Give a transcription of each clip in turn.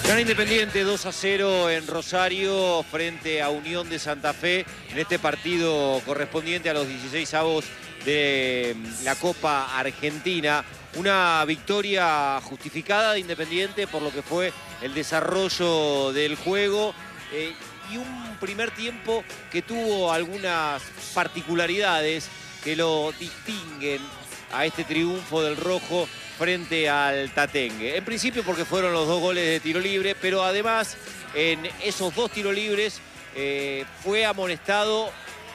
Gana Independiente 2-0 en Rosario frente a Unión de Santa Fe en este partido correspondiente a los 16avos de la Copa Argentina. Una victoria justificada de Independiente por lo que fue el desarrollo del juego y un primer tiempo que tuvo algunas particularidades que lo distinguen a este triunfo del rojo frente al Tatengue. En principio porque fueron los dos goles de tiro libre, pero además en esos dos tiros libres fue amonestado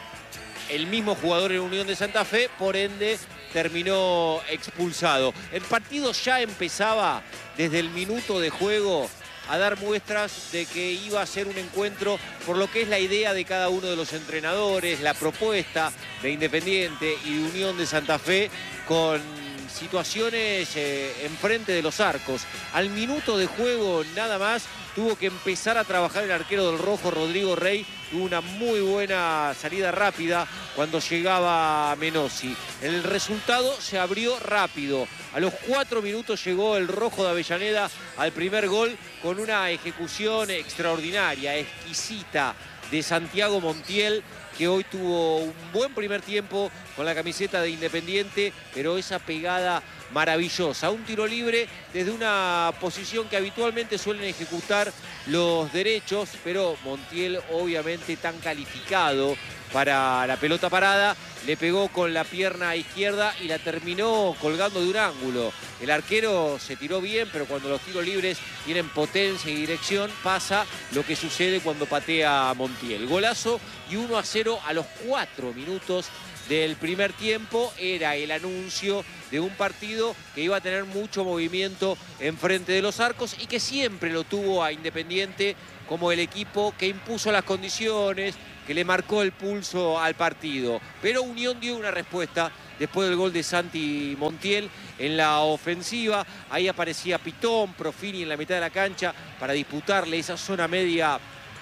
el mismo jugador en Unión de Santa Fe, por ende terminó expulsado. El partido ya empezaba desde el minuto de juego a dar muestras de que iba a ser un encuentro por lo que es la idea de cada uno de los entrenadores, la propuesta de Independiente y de Unión de Santa Fe con situaciones enfrente de los arcos. Al minuto de juego nada más tuvo que empezar a trabajar el arquero del rojo, Rodrigo Rey. Tuvo una muy buena salida rápida cuando llegaba Menossi. El resultado se abrió rápido. A los 4 minutos llegó el rojo de Avellaneda al primer gol con una ejecución extraordinaria, exquisita de Santiago Montiel, que hoy tuvo un buen primer tiempo con la camiseta de Independiente, pero esa pegada maravillosa. Un tiro libre desde una posición que habitualmente suelen ejecutar los derechos, pero Montiel, obviamente tan calificado para la pelota parada, le pegó con la pierna izquierda y la terminó colgando de un ángulo. El arquero se tiró bien, pero cuando los tiros libres tienen potencia y dirección, pasa lo que sucede cuando patea Montiel. Golazo y 1-0 a los 4 minutos del primer tiempo. Era el anuncio de un partido que iba a tener mucho movimiento enfrente de los arcos y que siempre lo tuvo a Independiente como el equipo que impuso las condiciones, que le marcó el pulso al partido. Pero Unión dio una respuesta después del gol de Santi Montiel en la ofensiva. Ahí aparecía Pitón, Profini en la mitad de la cancha para disputarle esa zona media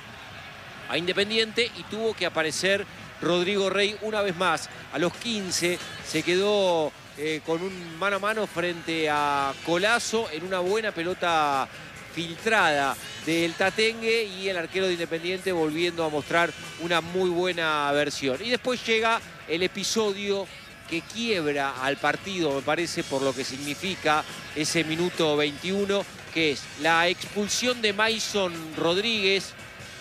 a Independiente y tuvo que aparecer Rodrigo Rey una vez más. A los 15 se quedó con un mano a mano frente a Colazo en una buena pelota filtrada del Tatengue y el arquero de Independiente volviendo a mostrar una muy buena versión. Y después llega el episodio que quiebra al partido, me parece, por lo que significa ese minuto 21, que es la expulsión de Mason Rodríguez,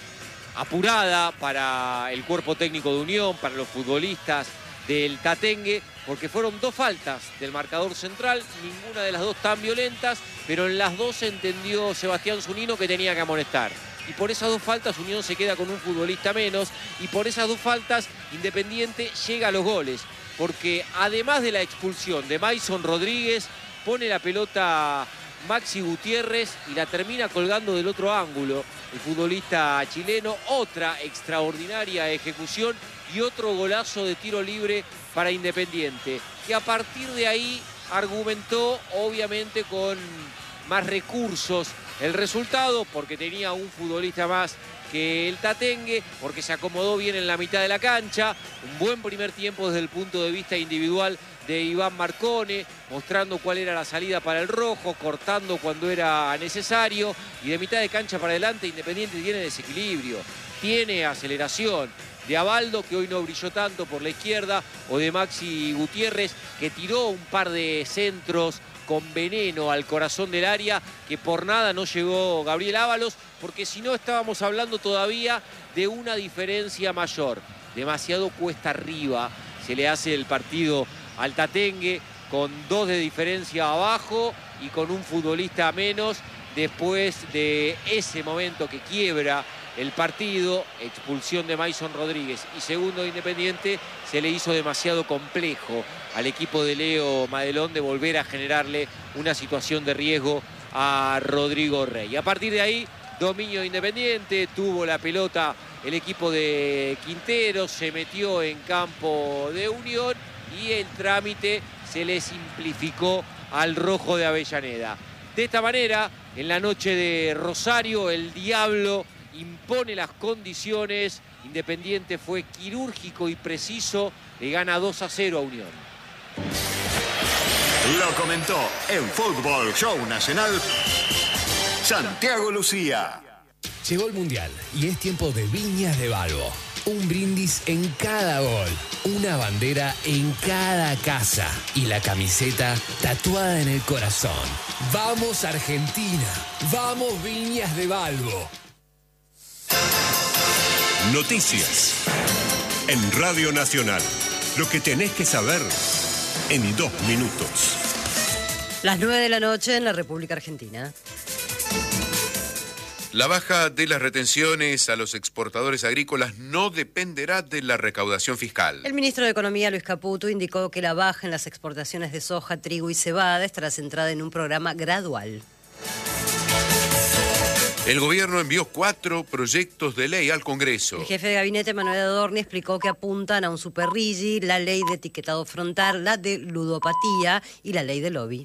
apurada para el cuerpo técnico de Unión, para los futbolistas del Tatengue, porque fueron dos faltas del marcador central, ninguna de las dos tan violentas, pero en las dos entendió Sebastián Zunino que tenía que amonestar. Y por esas dos faltas Unión se queda con un futbolista menos y por esas dos faltas Independiente llega a los goles, porque además de la expulsión de Mason Rodríguez, pone la pelota Maxi Gutiérrez y la termina colgando del otro ángulo el futbolista chileno. Otra extraordinaria ejecución y otro golazo de tiro libre para Independiente, que a partir de ahí argumentó obviamente con más recursos el resultado, porque tenía un futbolista más que el Tatengue, porque se acomodó bien en la mitad de la cancha. Un buen primer tiempo desde el punto de vista individual de Iván Marcone, mostrando cuál era la salida para el rojo, cortando cuando era necesario, y de mitad de cancha para adelante Independiente tiene desequilibrio, tiene aceleración. De Abaldo, que hoy no brilló tanto por la izquierda, o de Maxi Gutiérrez, que tiró un par de centros con veneno al corazón del área, que por nada no llegó Gabriel Ábalos, porque si no estábamos hablando todavía de una diferencia mayor. Demasiado cuesta arriba se le hace el partido al Tatengue, con 2 de diferencia abajo y con un futbolista menos, después de ese momento que quiebra el partido, expulsión de Mason Rodríguez y segundo de Independiente, se le hizo demasiado complejo al equipo de Leo Madelón de volver a generarle una situación de riesgo a Rodrigo Rey. A partir de ahí, dominio de Independiente, tuvo la pelota el equipo de Quintero, se metió en campo de Unión y el trámite se le simplificó al rojo de Avellaneda. De esta manera, en la noche de Rosario, el Diablo impone las condiciones. Independiente fue quirúrgico y preciso, le gana 2-0 a Unión. Lo comentó en Fútbol Show Nacional Santiago Lucía. Llegó el Mundial y es tiempo de Viñas de Balbo. Un brindis en cada gol, una bandera en cada casa y la camiseta tatuada en el corazón. ¡Vamos Argentina! ¡Vamos Viñas de Balbo! Noticias en Radio Nacional. Lo que tenés que saber en 2 minutos. Las 9 de la noche en la República Argentina. La baja de las retenciones a los exportadores agrícolas no dependerá de la recaudación fiscal. El ministro de Economía, Luis Caputo, indicó que la baja en las exportaciones de soja, trigo y cebada estará centrada en un programa gradual. El gobierno envió 4 proyectos de ley al Congreso. El jefe de gabinete, Manuel Adorni, explicó que apuntan a un superrigi, la ley de etiquetado frontal, la de ludopatía y la ley de lobby.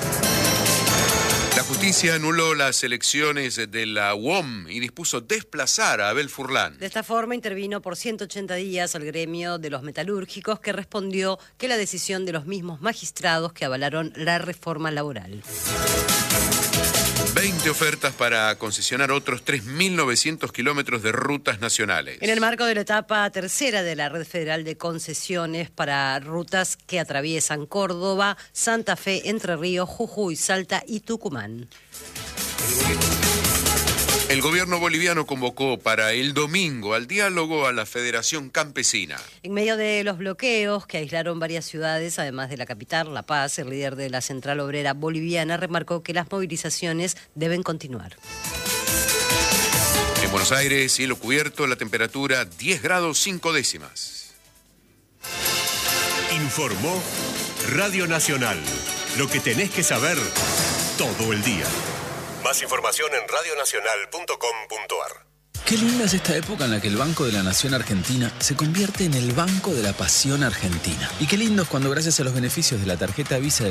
La justicia anuló las elecciones de la UOM y dispuso desplazar a Abel Furlan. De esta forma intervino por 180 días al gremio de los metalúrgicos, que respondió que la decisión de los mismos magistrados que avalaron la reforma laboral. 20 ofertas para concesionar otros 3.900 kilómetros de rutas nacionales. En el marco de la etapa tercera de la Red Federal de Concesiones para rutas que atraviesan Córdoba, Santa Fe, Entre Ríos, Jujuy, Salta y Tucumán. El gobierno boliviano convocó para el domingo al diálogo a la Federación Campesina. En medio de los bloqueos que aislaron varias ciudades, además de la capital, La Paz, el líder de la Central Obrera Boliviana remarcó que las movilizaciones deben continuar. En Buenos Aires, cielo cubierto, la temperatura 10 grados 5 décimas. Informó Radio Nacional. Lo que tenés que saber todo el día. Más información en radionacional.com.ar. Qué linda es esta época en la que el Banco de la Nación Argentina se convierte en el Banco de la Pasión Argentina. Y qué lindo es cuando, gracias a los beneficios de la tarjeta Visa